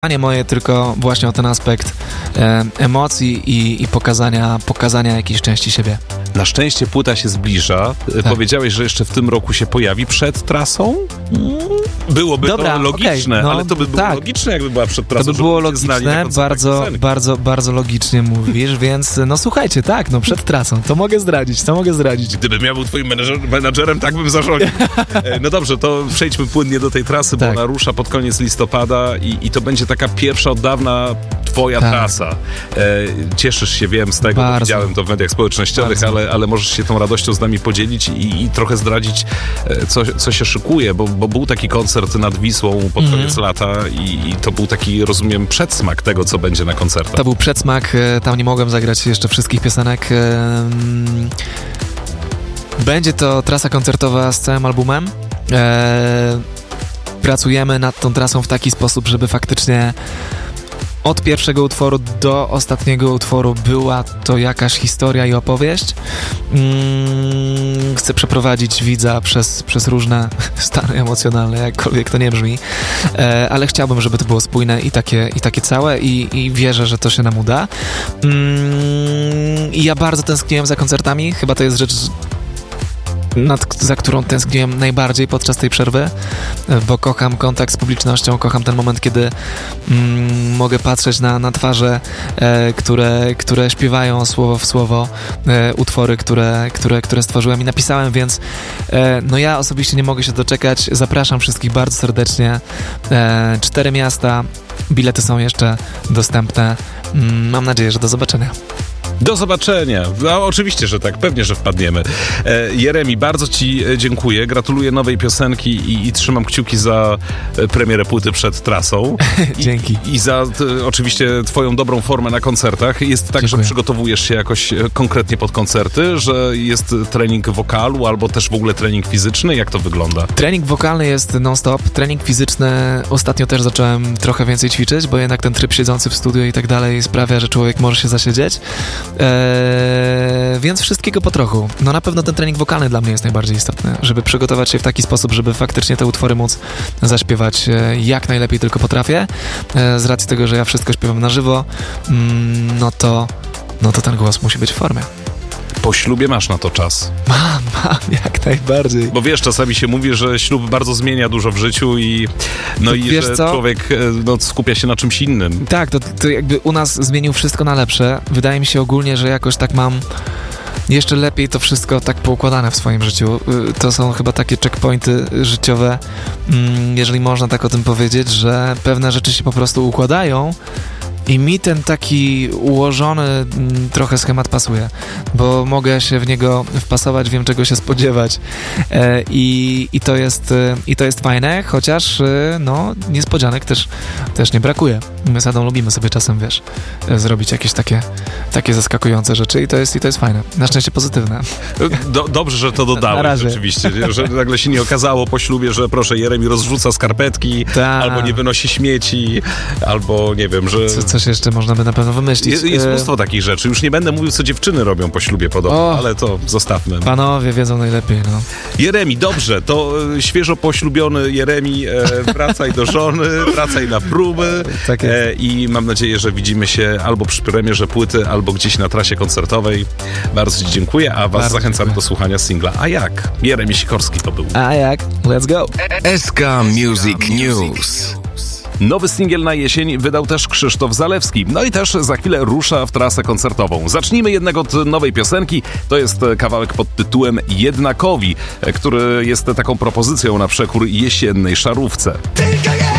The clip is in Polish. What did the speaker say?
nie moje, tylko właśnie o ten aspekt emocji i pokazania jakiejś części siebie. Na szczęście płyta się zbliża. Tak. Powiedziałeś, że jeszcze w tym roku się pojawi przed trasą? Byłoby to logiczne, okay, no, ale to by było logiczne, jakby była przed trasą. To by było logiczne, bardzo logicznie mówisz, więc no słuchajcie, przed trasą, to mogę zdradzić. Gdybym ja był twoim menadżerem, tak bym zarządził. No dobrze, to przejdźmy płynnie do tej trasy, bo ona rusza pod koniec listopada i to będzie taka pierwsza od dawna twoja trasa. Cieszysz się, wiem, z tego, bo widziałem to w mediach społecznościowych, ale możesz się tą radością z nami podzielić i trochę zdradzić, co się szykuje, bo był taki koncert nad Wisłą pod koniec lata i to był taki, rozumiem, przedsmak tego, co będzie na koncertach. To był przedsmak, tam nie mogłem zagrać jeszcze wszystkich piosenek. Będzie to trasa koncertowa z całym albumem. Pracujemy nad tą trasą w taki sposób, żeby faktycznie od pierwszego utworu do ostatniego utworu była to jakaś historia i opowieść. Chcę przeprowadzić widza przez różne stany emocjonalne, jakkolwiek to nie brzmi, ale chciałbym, żeby to było spójne i takie całe i wierzę, że to się nam uda. I ja bardzo tęskniłem za koncertami, chyba to jest rzecz, za którą tęskniłem najbardziej podczas tej przerwy, bo kocham kontakt z publicznością, kocham ten moment, kiedy mogę patrzeć na twarze, które śpiewają słowo w słowo utwory, które stworzyłem i napisałem, więc no ja osobiście nie mogę się doczekać. Zapraszam wszystkich bardzo serdecznie. 4 miasta, bilety są jeszcze dostępne. Mam nadzieję, że do zobaczenia. Do zobaczenia. No, oczywiście, że tak. Pewnie, że wpadniemy. Jeremi, bardzo ci dziękuję. Gratuluję nowej piosenki i trzymam kciuki za premierę płyty przed trasą. Dzięki. I za oczywiście twoją dobrą formę na koncertach. Jest tak, że przygotowujesz się jakoś konkretnie pod koncerty, że jest trening wokalu albo też w ogóle trening fizyczny? Jak to wygląda? Trening wokalny jest non-stop. Trening fizyczny ostatnio też zacząłem trochę więcej ćwiczyć, bo jednak ten tryb siedzący w studiu i tak dalej sprawia, że człowiek może się zasiedzieć. Więc wszystkiego po trochu. No na pewno ten trening wokalny dla mnie jest najbardziej istotny, żeby przygotować się w taki sposób, żeby faktycznie te utwory móc zaśpiewać jak najlepiej tylko potrafię. Z racji tego, że ja wszystko śpiewam na żywo, no to ten głos musi być w formie. Po ślubie masz na to czas. Mam, jak najbardziej. Bo wiesz, czasami się mówi, że ślub bardzo zmienia dużo w życiu i że człowiek skupia się na czymś innym. Tak, to jakby u nas zmienił wszystko na lepsze. Wydaje mi się ogólnie, że jakoś tak mam jeszcze lepiej to wszystko tak poukładane w swoim życiu. To są chyba takie checkpointy życiowe, jeżeli można tak o tym powiedzieć, że pewne rzeczy się po prostu układają. I mi ten taki ułożony trochę schemat pasuje, bo mogę się w niego wpasować, wiem czego się spodziewać i to jest fajne, chociaż niespodzianek też nie brakuje. My z Adą lubimy sobie czasem, zrobić jakieś takie zaskakujące rzeczy i to jest fajne. Na szczęście pozytywne. Dobrze, że to dodałeś rzeczywiście, że nagle się nie okazało po ślubie, że proszę, Jeremi rozrzuca skarpetki, albo nie wynosi śmieci, albo nie wiem, że... Coś jeszcze można by na pewno wymyślić. Jest mnóstwo takich rzeczy. Już nie będę mówił, co dziewczyny robią po ślubie podobno, ale to zostawmy. Panowie wiedzą najlepiej, no. Jeremi, dobrze, to świeżo poślubiony Jeremi, wracaj do żony, wracaj na próby. Tak jest. I mam nadzieję, że widzimy się albo przy premierze płyty, albo gdzieś na trasie koncertowej. Bardzo ci dziękuję, a was zachęcamy do słuchania singla A jak? Jeremi Sikorski to był. A jak? Let's go. SK Music News. Nowy singiel na jesień wydał też Krzysztof Zalewski. No i też za chwilę rusza w trasę koncertową. Zacznijmy jednak od nowej piosenki. To jest kawałek pod tytułem Jednakowi, który jest taką propozycją na przekór jesiennej szarówce.